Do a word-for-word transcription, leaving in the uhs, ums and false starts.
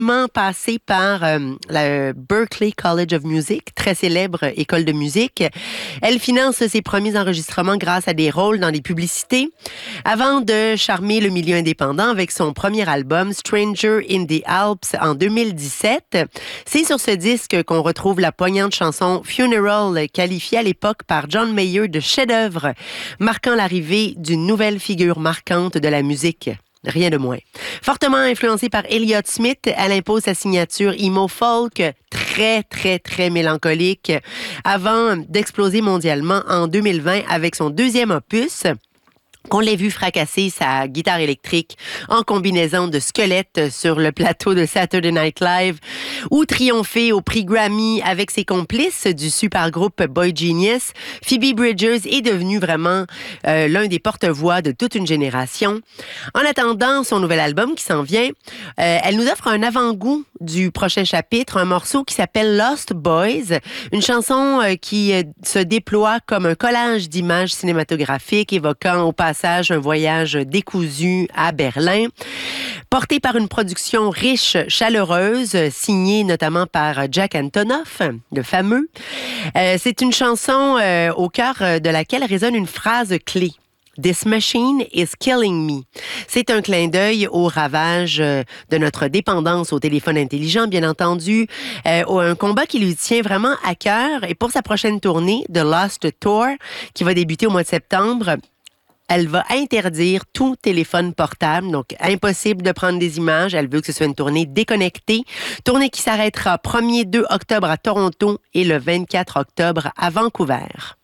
passé par euh, la Berklee College of Music, très célèbre école de musique. Elle finance ses premiers enregistrements grâce à des rôles dans des publicités, avant de charmer le milieu indépendant avec son premier album Stranger in the Alps en deux mille dix-sept. C'est sur ce disque qu'on retrouve la poignante chanson Funeral, qualifiée à l'époque par John Mayer de chef-d'œuvre, marquant l'arrivée d'une nouvelle figure marquante de la musique. Rien de moins. Fortement influencée par Elliott Smith, elle impose sa signature emo folk très, très, très mélancolique avant d'exploser mondialement en deux mille vingt avec son deuxième opus. Qu'on l'ait vu fracasser sa guitare électrique en combinaison de squelette sur le plateau de Saturday Night Live ou triompher au prix Grammy avec ses complices du super groupe Boy Genius, Phoebe Bridgers est devenue vraiment euh, l'un des porte-voix de toute une génération. En attendant son nouvel album qui s'en vient, euh, elle nous offre un avant-goût du prochain chapitre, un morceau qui s'appelle Lost Boys, une chanson euh, qui euh, se déploie comme un collage d'images cinématographiques évoquant au passage un voyage décousu à Berlin. Porté par une production riche, chaleureuse, signée notamment par Jack Antonoff, le fameux. Euh, c'est une chanson euh, au cœur de laquelle résonne une phrase clé. This machine is killing me. C'est un clin d'œil au ravage de notre dépendance au téléphone intelligent, bien entendu, euh, un combat qui lui tient vraiment à cœur. Et pour sa prochaine tournée, The Lost Tour, qui va débuter au mois de septembre, elle va interdire tout téléphone portable, donc impossible de prendre des images. Elle veut que ce soit une tournée déconnectée. Tournée qui s'arrêtera premier deux octobre à Toronto et le vingt-quatre octobre à Vancouver.